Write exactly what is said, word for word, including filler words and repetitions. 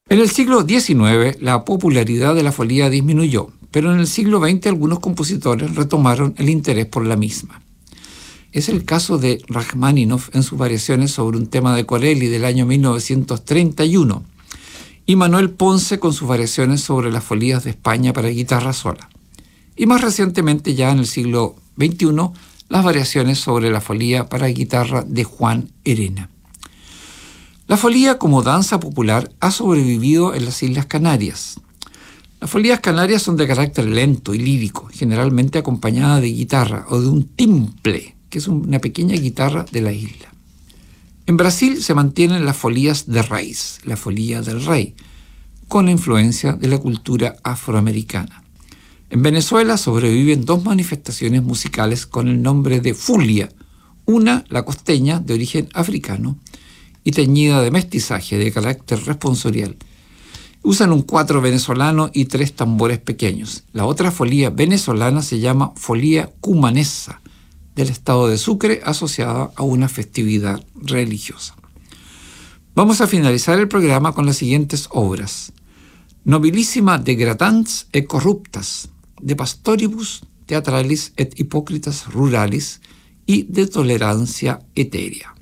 En el siglo diecinueve, la popularidad de la folía disminuyó, pero en el siglo veinte algunos compositores retomaron el interés por la misma. Es el caso de Rachmaninoff en sus variaciones sobre un tema de Corelli del año mil novecientos treinta y uno, y Manuel Ponce con sus variaciones sobre las folías de España para guitarra sola. Y más recientemente, ya en el siglo veintiuno, las variaciones sobre la folía para guitarra de Juan Herena. La folía como danza popular ha sobrevivido en las Islas Canarias. Las folías canarias son de carácter lento y lírico, generalmente acompañada de guitarra o de un timple, que es una pequeña guitarra de la isla. En Brasil se mantienen las folías de raíz, la folía del rey, con la influencia de la cultura afroamericana. En Venezuela sobreviven dos manifestaciones musicales con el nombre de fulia, una, la costeña, de origen africano, y teñida de mestizaje de carácter responsorial. Usan un cuatro venezolano y tres tambores pequeños. La otra folía venezolana se llama folía cumanesa, del estado de Sucre, asociada a una festividad religiosa. Vamos a finalizar el programa con las siguientes obras: Nobilissima degradans et corruptas, de Pastoribus Theatralis et Hypocritas Ruralis y de Tolerancia Etérea.